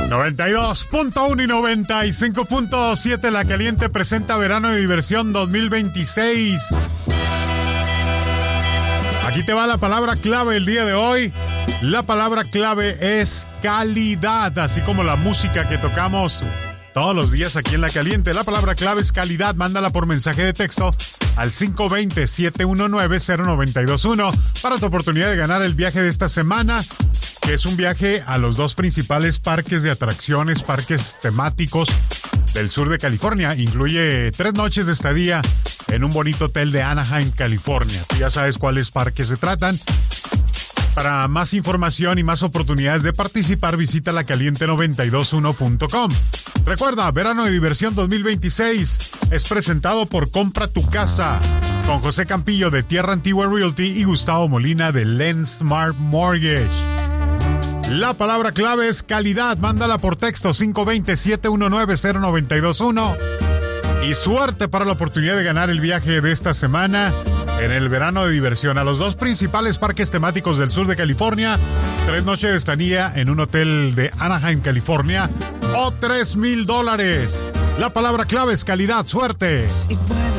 92.1 y 95.7. La Caliente presenta Verano de Diversión 2026. Aquí te va la palabra clave el día de hoy. La palabra clave es calidad, así como la música que tocamos todos los días aquí en La Caliente. La palabra clave es calidad. Mándala por mensaje de texto al 520-719-0921 para tu oportunidad de ganar el viaje de esta semana, que es un viaje a los dos principales parques de atracciones, parques temáticos del sur de California. Incluye 3 noches de estadía en un bonito hotel de Anaheim, California. Tú ya sabes cuáles parques se tratan. Para más información y más oportunidades de participar, visita lacaliente921.com. Recuerda, Verano de Diversión 2026 es presentado por Compra tu Casa, con José Campillo de Tierra Antigua Realty y Gustavo Molina de Lensmart Mortgage. La palabra clave es calidad. Mándala por texto 520-719-0921. Y suerte para la oportunidad de ganar el viaje de esta semana en el Verano de Diversión a los dos principales parques temáticos del sur de California. 3 noches de estadía en un hotel de Anaheim, California, o $3,000. La palabra clave es calidad. Suerte.